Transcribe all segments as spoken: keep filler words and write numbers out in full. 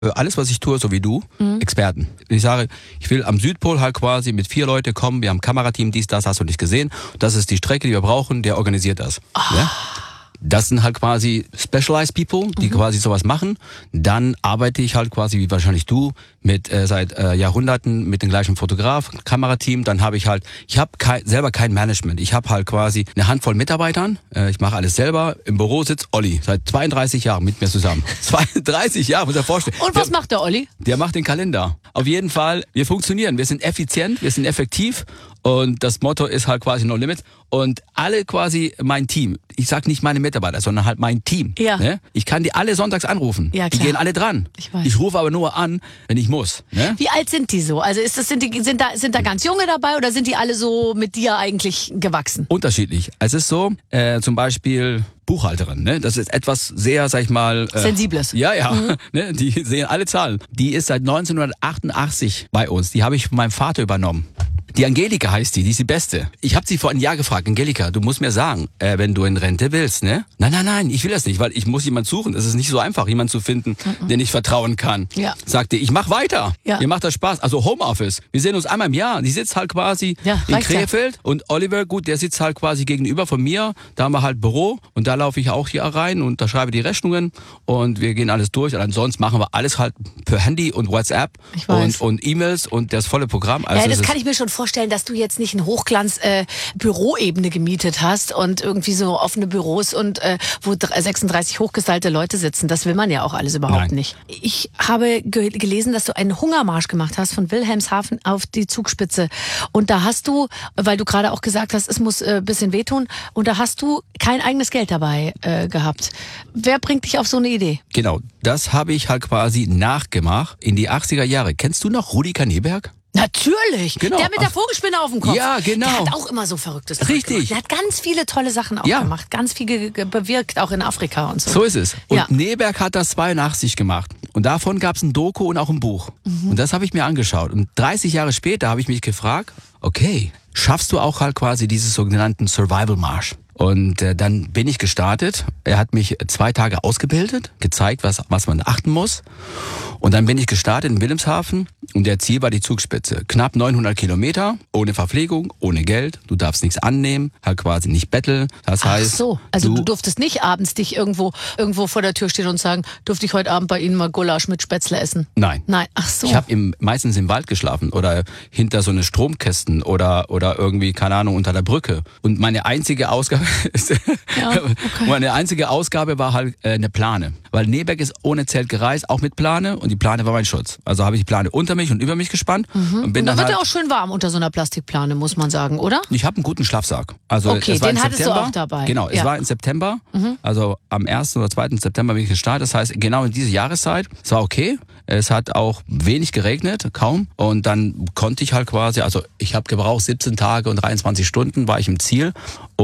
alles, was ich tue, so wie du, mhm. Experten. Ich sage, ich will am Südpol halt quasi mit vier Leuten kommen, wir haben ein Kamerateam, dies, das hast du nicht gesehen. Das ist die Strecke, die wir brauchen, der organisiert das. Oh. Ja? Das sind halt quasi specialized people, die mhm. quasi sowas machen. Dann arbeite ich halt quasi, wie wahrscheinlich du, mit äh, seit äh, Jahrhunderten mit dem gleichen Fotograf, Kamerateam. Dann habe ich halt, ich habe kein, selber kein Management. Ich habe halt quasi eine Handvoll Mitarbeitern. Äh, ich mache alles selber. Im Büro sitzt Olli, seit zweiunddreißig Jahren mit mir zusammen. zweiunddreißig Jahre, muss ich mir vorstellen. Und was der, macht der Olli? Der macht den Kalender. Auf jeden Fall, wir funktionieren. Wir sind effizient, wir sind effektiv. Und das Motto ist halt quasi No Limits. Und alle quasi mein Team, ich sag nicht meine Mitarbeiter, sondern halt mein Team. Ja. Ne? Ich kann die alle sonntags anrufen. Ja, die klar. gehen alle dran. Ich weiß. Ich rufe aber nur an, wenn ich muss. Ne? Wie alt sind die so? Also ist das, sind, die, sind, da, sind da ganz junge dabei oder sind die alle so mit dir eigentlich gewachsen? Unterschiedlich. Es ist so, äh, zum Beispiel Buchhalterin, ne? Das ist etwas sehr, sag ich mal... Äh, Sensibles. Ja, ja. Mhm. Ne? Die sehen alle Zahlen. Die ist seit neunzehnhundertachtundachtzig bei uns. Die habe ich von meinem Vater übernommen. Die Angelika heißt die, die ist die Beste. Ich habe sie vor einem Jahr gefragt, Angelika, du musst mir sagen, äh, wenn du in Rente willst, ne? Nein, nein, nein, ich will das nicht, weil ich muss jemanden suchen. Es ist nicht so einfach, jemanden zu finden, mhm. den ich vertrauen kann. Ja. Sagte, ich mach weiter. Ja. Mir macht das Spaß. Also Homeoffice. Wir sehen uns einmal im Jahr. Die sitzt halt quasi ja, in Krefeld. Ja. Und Oliver, gut, der sitzt halt quasi gegenüber von mir. Da haben wir halt Büro und da laufe ich auch hier rein und da schreibe die Rechnungen und wir gehen alles durch. Und ansonsten machen wir alles halt per Handy und WhatsApp und, und E-Mails und das volle Programm. Also ja, das kann ich mir schon vorstellen, dass du jetzt nicht eine Hochglanz-Büroebene äh, gemietet hast und irgendwie so offene Büros und äh, wo sechsunddreißig hochgestylte Leute sitzen. Das will man ja auch alles überhaupt Nein. nicht. Ich habe ge- gelesen, dass du einen Hungermarsch gemacht hast von Wilhelmshaven auf die Zugspitze. Und da hast du, weil du gerade auch gesagt hast, es muss ein äh, bisschen wehtun, und da hast du kein eigenes Geld dabei äh, gehabt. Wer bringt dich auf so eine Idee? Genau, das habe ich halt quasi nachgemacht in die achtziger Jahre. Kennst du noch Rudi Kaneberg? Natürlich, genau. Der mit der Vogelspinne auf dem Kopf. Ja, genau. Der hat auch immer so verrücktes Zeug Richtig. gemacht. Der hat ganz viele tolle Sachen auch ja. gemacht, ganz viel ge- ge- bewirkt, auch in Afrika und so. So ist es. Und ja. Neberg hat das zweiundachtzig gemacht. Und davon gab es ein Doku und auch ein Buch. Mhm. Und das habe ich mir angeschaut. Und dreißig Jahre später habe ich mich gefragt, okay, schaffst du auch halt quasi dieses sogenannten Survival-Marsch? Und äh, dann bin ich gestartet. Er hat mich zwei Tage ausgebildet, gezeigt, was, was man achten muss. Und dann bin ich gestartet in Wilhelmshaven und der Ziel war die Zugspitze. Knapp neunhundert Kilometer, ohne Verpflegung, ohne Geld. Du darfst nichts annehmen, halt quasi nicht betteln. Das heißt, ach so, also du, du durftest nicht abends dich irgendwo irgendwo vor der Tür stehen und sagen, durfte ich heute Abend bei Ihnen mal Gulasch mit Spätzle essen? Nein. Nein, ach so. Ich habe im, meistens im Wald geschlafen oder hinter so eine Stromkästen oder oder irgendwie, keine Ahnung, unter der Brücke. Und meine einzige Ausgabe ist, ja, okay. meine einzige Ausgabe war halt äh, eine Plane. Weil Neberg ist ohne Zelt gereist, auch mit Plane, und die Plane war mein Schutz. Also habe ich die Plane unter mich und über mich gespannt. Mhm. Und bin und dann dann wird halt, ja auch schön warm unter so einer Plastikplane, muss man sagen, oder? ich habe einen guten Schlafsack. Also okay, es war den im hattest September. du auch dabei. Genau, es ja. war im September. Mhm. Also am ersten oder zweiten September bin ich gestartet. Das heißt, genau in diese Jahreszeit. Es war okay. Es hat auch wenig geregnet, kaum. Und dann konnte ich halt quasi, also ich habe gebraucht siebzehn Tage und dreiundzwanzig Stunden war ich im Ziel.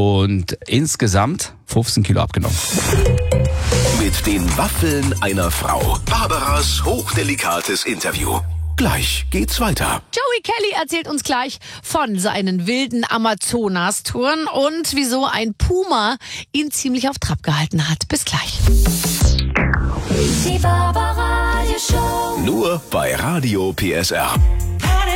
Und insgesamt fünfzehn Kilo abgenommen. Mit den Waffeln einer Frau. Barbaras hochdelikates Interview. Gleich geht's weiter. Joey Kelly erzählt uns gleich von seinen wilden Amazonas-Touren und wieso ein Puma ihn ziemlich auf Trab gehalten hat. Bis gleich. Die Barbara Radio Show. Nur bei Radio P S R.